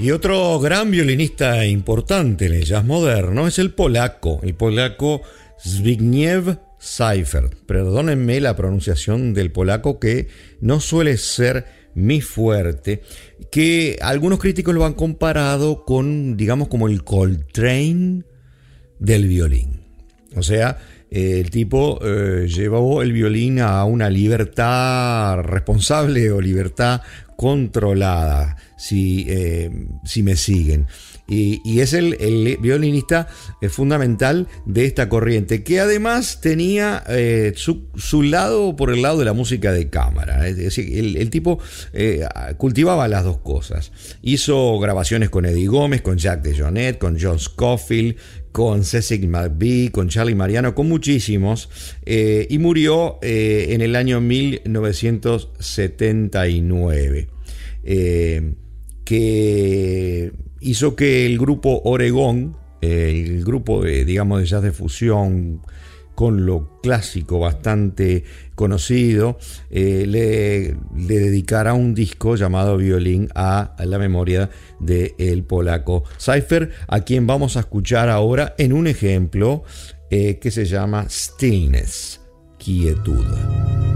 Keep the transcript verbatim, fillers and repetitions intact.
Y otro gran violinista importante en el jazz moderno es el polaco, el polaco Zbigniew Seifert. Perdónenme la pronunciación del polaco, que no suele ser mi fuerte, que algunos críticos lo han comparado con, digamos, como el Coltrane del violín. O sea, eh, el tipo eh, llevó el violín a una libertad responsable o libertad controlada, si, eh, si me siguen. Y, y es el, el violinista eh, fundamental de esta corriente, que además tenía eh, su, su lado por el lado de la música de cámara. Es decir, el, el tipo eh, cultivaba las dos cosas. Hizo grabaciones con Eddie Gómez, con Jack DeJohnette, con John Scofield, con Cecil McBee, con Charlie Mariano, con muchísimos, eh, y murió eh, en el año mil novecientos setenta y nueve, eh, que hizo que el grupo Oregón, eh, el grupo de, digamos, de jazz de fusión con lo clásico bastante conocido, eh, le, le dedicara un disco llamado Violín a, a la memoria del polaco Seifert, a quien vamos a escuchar ahora en un ejemplo eh, que se llama Stillness, quietud.